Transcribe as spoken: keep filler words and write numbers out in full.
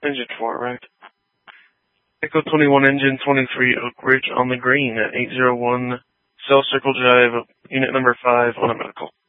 Engine four, right. Echo twenty-one, Engine twenty-three, Oak Ridge on the green at eight zero one Cell Circle Drive, Unit number five on a medical.